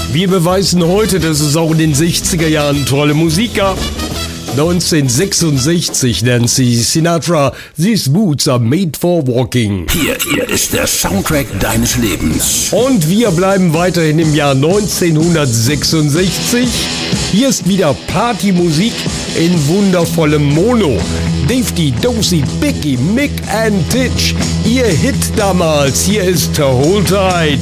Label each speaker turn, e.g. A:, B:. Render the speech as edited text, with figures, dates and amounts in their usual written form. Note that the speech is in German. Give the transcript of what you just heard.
A: Wir beweisen heute, dass es auch in den 60er Jahren tolle Musik gab. 1966 Nancy Sinatra, These Boots are made for walking.
B: Hier ist der Soundtrack deines Lebens.
A: Und wir bleiben weiterhin im Jahr 1966. Hier ist wieder Partymusik in wundervollem Mono. Dave D, Dozy, Bicky, Mick and Titch. Ihr Hit damals. Hier ist Hold Tight.